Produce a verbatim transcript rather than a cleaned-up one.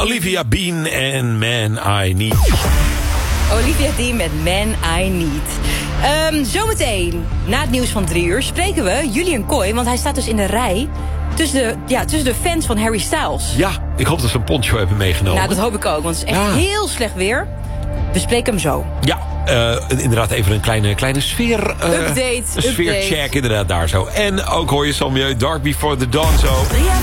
Olivia Dean en Man I Need. Olivia Dean met Man I Need. Um, zometeen, na het nieuws van drie uur, spreken we Julian Coy, want hij staat dus in de rij tussen de, ja, tussen de fans van Harry Styles. Ja, ik hoop dat ze een poncho hebben meegenomen. Nou, dat hoop ik ook, want het is echt ja. heel slecht weer. We spreken hem zo. Ja, uh, inderdaad even een kleine, kleine sfeer... Uh, update. Een sfeercheck, inderdaad, daar zo. En ook hoor je Samuel Dark Before the Dawn zo.